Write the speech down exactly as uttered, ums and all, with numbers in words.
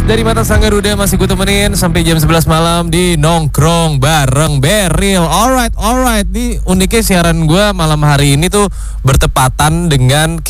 dari Mata Sangga Ruda masih gue temenin sampai jam sebelas malam di Nongkrong bareng Beril. Alright, alright. Ini uniknya siaran gue malam hari ini tuh bertepatan dengan